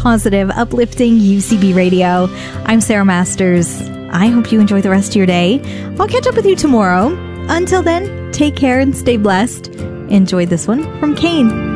positive, uplifting UCB Radio. I'm Sarah Masters. I hope you enjoy the rest of your day. I'll catch up with you tomorrow. Until then, take care and stay blessed. Enjoy this one from Kane.